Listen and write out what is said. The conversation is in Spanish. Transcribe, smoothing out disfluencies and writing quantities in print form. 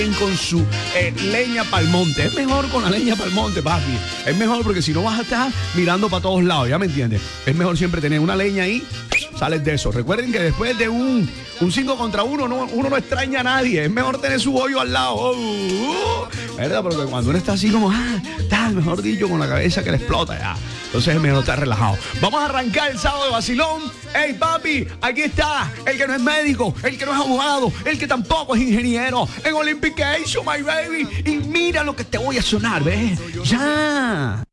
con su leña pa'l monte. Es mejor con la leña pa'l monte, papi. Es mejor porque si no vas a estar mirando para todos lados, ¿ya me entiendes? Es mejor siempre tener una leña ahí, sales de eso. Recuerden que después de un 5 contra 1, uno no extraña a nadie. Es mejor tener su bollo al lado. ¿Verdad? Porque cuando uno está así como, está, mejor dicho, con la cabeza que le explota ya. Entonces es mejor estar relajado. Vamos a arrancar el sábado de vacilón. ¡Ey, papi! Aquí está el que no es médico, el que no es abogado, el que tampoco es ingeniero. En Olympication, my baby. Y mira lo que te voy a sonar, ¿ves? Ya.